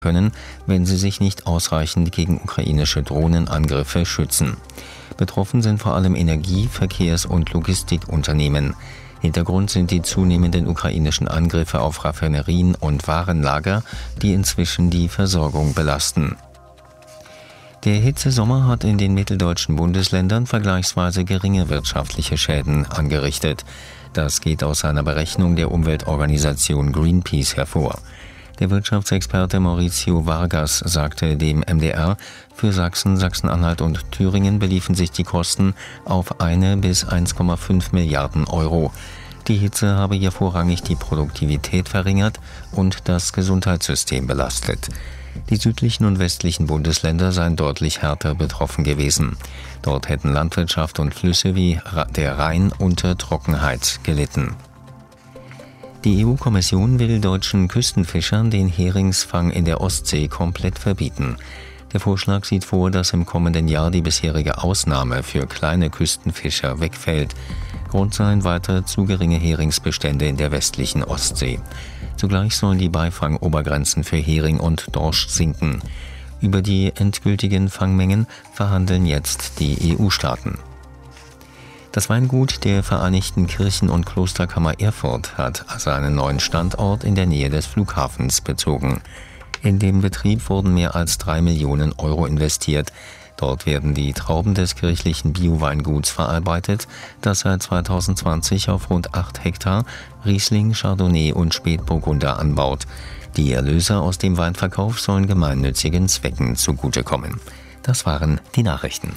können, wenn sie sich nicht ausreichend gegen ukrainische Drohnenangriffe schützen. Betroffen sind vor allem Energie-, Verkehrs- und Logistikunternehmen. Hintergrund sind die zunehmenden ukrainischen Angriffe auf Raffinerien und Warenlager, die inzwischen die Versorgung belasten. Der Hitzesommer hat in den mitteldeutschen Bundesländern vergleichsweise geringe wirtschaftliche Schäden angerichtet. Das geht aus einer Berechnung der Umweltorganisation Greenpeace hervor. Der Wirtschaftsexperte Mauricio Vargas sagte dem MDR, für Sachsen, Sachsen-Anhalt und Thüringen beliefen sich die Kosten auf 1 bis 1,5 Milliarden Euro. Die Hitze habe hier vorrangig die Produktivität verringert und das Gesundheitssystem belastet. Die südlichen und westlichen Bundesländer seien deutlich härter betroffen gewesen. Dort hätten Landwirtschaft und Flüsse wie der Rhein unter Trockenheit gelitten. Die EU-Kommission will deutschen Küstenfischern den Heringsfang in der Ostsee komplett verbieten. Der Vorschlag sieht vor, dass im kommenden Jahr die bisherige Ausnahme für kleine Küstenfischer wegfällt. Grund seien weiter zu geringe Heringsbestände in der westlichen Ostsee. Zugleich sollen die Beifangobergrenzen für Hering und Dorsch sinken. Über die endgültigen Fangmengen verhandeln jetzt die EU-Staaten. Das Weingut der Vereinigten Kirchen- und Klosterkammer Erfurt hat seinen neuen Standort in der Nähe des Flughafens bezogen. In dem Betrieb wurden mehr als 3 Millionen Euro investiert. Dort werden die Trauben des kirchlichen Bio-Weinguts verarbeitet, das seit 2020 auf rund 8 Hektar Riesling, Chardonnay und Spätburgunder anbaut. Die Erlöse aus dem Weinverkauf sollen gemeinnützigen Zwecken zugutekommen. Das waren die Nachrichten.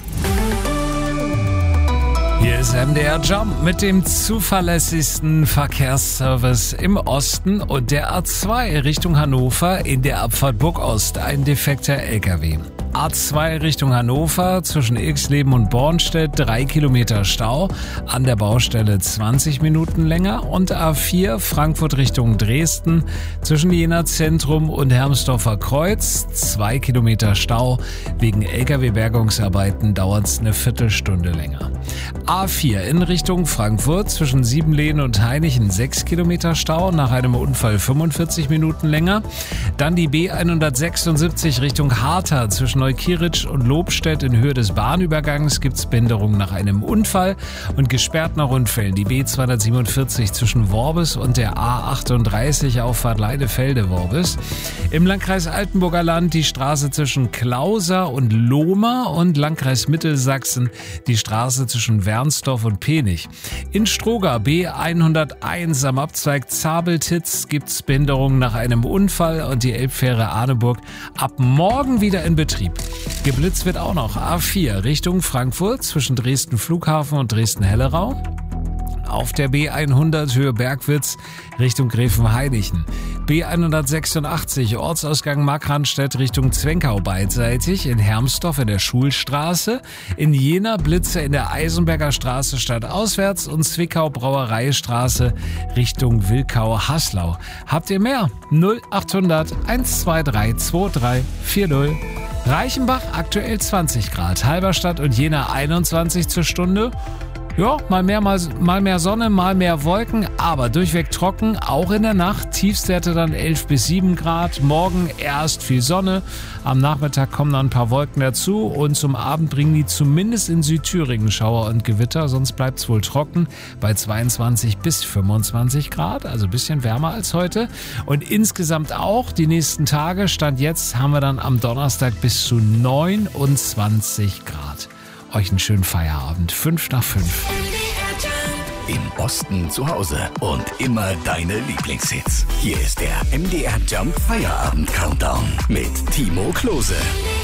Hier ist MDR Jump mit dem zuverlässigsten Verkehrsservice im Osten und der A2 Richtung Hannover in der Abfahrt Burgost, ein defekter LKW. A2 Richtung Hannover zwischen Ilksleben und Bornstedt 3 Kilometer Stau, an der Baustelle 20 Minuten länger, und A4 Frankfurt Richtung Dresden zwischen Jena Zentrum und Hermsdorfer Kreuz 2 Kilometer Stau. Wegen LKW-Bergungsarbeiten dauert es eine Viertelstunde länger. A4 in Richtung Frankfurt zwischen Siebenlehn und Hainichen 6 Kilometer Stau, nach einem Unfall 45 Minuten länger. Dann die B176 Richtung Harter zwischen Neukirch und Lobstedt in Höhe des Bahnübergangs gibt es Behinderung nach einem Unfall und gesperrt nach Unfällen. Die B247 zwischen Worbis und der A38 Auffahrt Leidefelde-Worbis. Im Landkreis Altenburger Land die Straße zwischen Klauser und Lohmer und Landkreis Mittelsachsen die Straße zwischen Wernsdorf und Penich. In Stroger B101 am Abzweig Zabeltitz gibt es Behinderung nach einem Unfall und die Elbfähre Arneburg ab morgen wieder in Betrieb. Geblitzt wird auch noch A4 Richtung Frankfurt zwischen Dresden Flughafen und Dresden-Hellerau. Auf der B100 Höhe Bergwitz Richtung Gräfenhainichen. B186 Ortsausgang Markranstädt Richtung Zwenkau beidseitig. In Hermsdorf in der Schulstraße. In Jena Blitze in der Eisenberger Straße stadtauswärts und Zwickau Brauereistraße Richtung Wilkau-Haslau. Habt ihr mehr? 0800 123 2340. Reichenbach aktuell 20 Grad. Halberstadt und Jena 21 zur Stunde. Ja, mal mehr Sonne, mal mehr Wolken, aber durchweg trocken, auch in der Nacht. Tiefstwerte dann 11 bis 7 Grad. Morgen erst viel Sonne. Am Nachmittag kommen dann ein paar Wolken dazu und zum Abend bringen die zumindest in Südthüringen Schauer und Gewitter. Sonst bleibt es wohl trocken bei 22 bis 25 Grad, also ein bisschen wärmer als heute. Und insgesamt auch die nächsten Tage, Stand jetzt, haben wir dann am Donnerstag bis zu 29 Grad. Euch einen schönen Feierabend. 5 nach 5. Im Osten zu Hause und immer deine Lieblingshits. Hier ist der MDR Jump Feierabend Countdown mit Timo Klose.